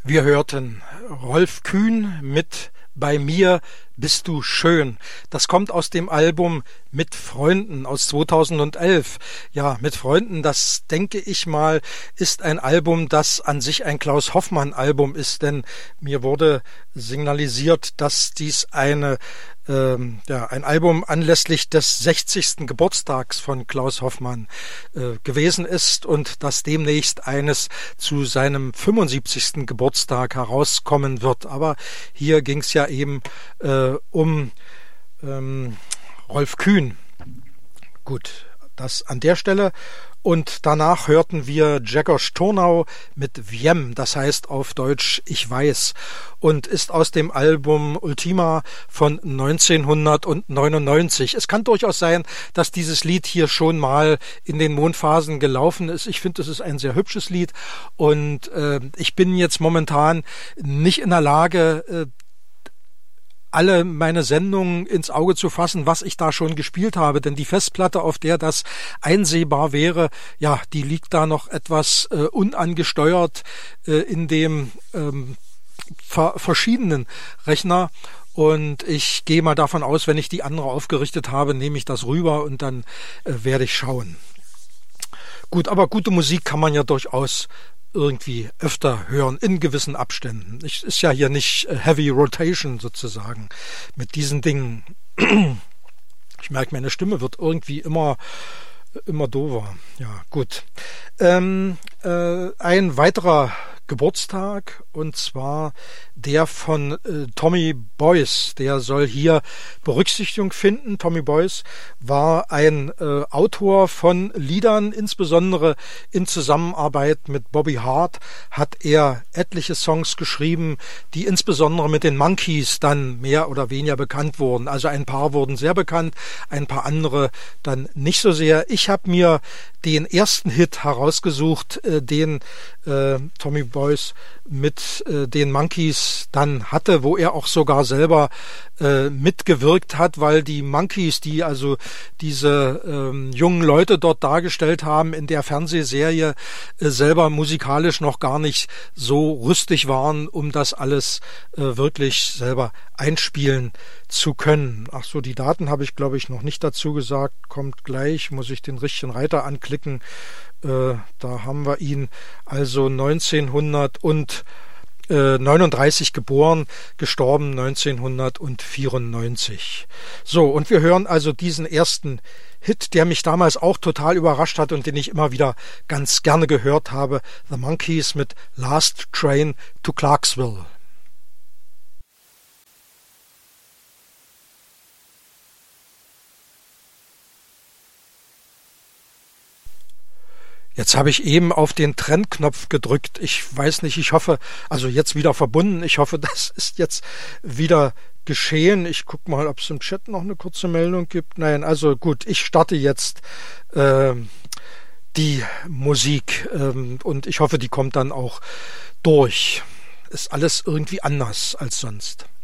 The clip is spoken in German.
Wir hörten Rolf Kühn mit Bei mir bist du schön. Das kommt aus dem Album Mit Freunden aus 2011. Ja, Mit Freunden, das denke ich mal, ist ein Album, das an sich ein Klaus Hoffmann Album ist, denn mir wurde signalisiert, dass dies ein Album anlässlich des 60. Geburtstags von Klaus Hoffmann gewesen ist und dass demnächst eines zu seinem 75. Geburtstag herauskommen wird. Aber hier ging es ja eben um Rolf Kühn. Gut, das an der Stelle. Und danach hörten wir Grzegorz Turnau mit Wiem, das heißt auf Deutsch Ich weiß, und ist aus dem Album Ultima von 1999. Es kann durchaus sein, dass dieses Lied hier schon mal in den Mondphasen gelaufen ist. Ich finde, es ist ein sehr hübsches Lied und ich bin jetzt momentan nicht in der Lage, alle meine Sendungen ins Auge zu fassen, was ich da schon gespielt habe, denn die Festplatte, auf der das einsehbar wäre, ja, die liegt da noch etwas unangesteuert in dem verschiedenen Rechner und ich gehe mal davon aus, wenn ich die andere aufgerichtet habe, nehme ich das rüber und dann werde ich schauen. Gut, aber gute Musik kann man ja durchaus irgendwie öfter hören, in gewissen Abständen. Es ist ja hier nicht Heavy Rotation sozusagen mit diesen Dingen. Ich merke, meine Stimme wird irgendwie immer doofer. Ja, gut. Ein weiterer Geburtstag und zwar der von Tommy Boyce, der soll hier Berücksichtigung finden. Tommy Boyce war ein Autor von Liedern, insbesondere in Zusammenarbeit mit Bobby Hart hat er etliche Songs geschrieben, die insbesondere mit den Monkees dann mehr oder weniger bekannt wurden. Also ein paar wurden sehr bekannt, ein paar andere dann nicht so sehr. Ich habe mir den ersten Hit herausgesucht, den Tommy Boyce mit den Monkees dann hatte, wo er auch sogar selber mitgewirkt hat, weil die Monkees, die also diese jungen Leute dort dargestellt haben in der Fernsehserie, selber musikalisch noch gar nicht so rüstig waren, um das alles wirklich selber einspielen zu können. Ach so, die Daten habe ich, glaube ich, noch nicht dazu gesagt. Kommt gleich, muss ich den richtigen Reiter anklicken. Da haben wir ihn, also 1939 geboren, gestorben 1994. So, und wir hören also diesen ersten Hit, der mich damals auch total überrascht hat und den ich immer wieder ganz gerne gehört habe. The Monkees mit Last Train to Clarksville. Jetzt habe ich eben auf den Trenntknopf gedrückt. Ich weiß nicht, ich hoffe, also jetzt wieder verbunden. Ich hoffe, das ist jetzt wieder geschehen. Ich gucke mal, ob es im Chat noch eine kurze Meldung gibt. Nein, also gut, ich starte jetzt die Musik und ich hoffe, die kommt dann auch durch. Ist alles irgendwie anders als sonst.